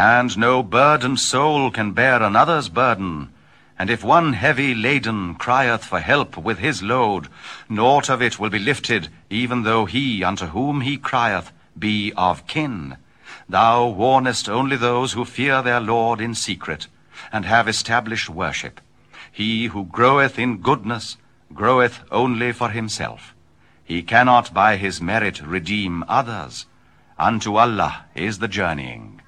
And no burdened soul can bear another's burden. And if one heavy laden crieth for help with his load, naught of it will be lifted, even though he unto whom he crieth be of kin. Thou warnest only those who fear their Lord in secret, and have established worship. He who groweth in goodness groweth only for himself. He cannot by his merit redeem others. Unto Allah is the journeying.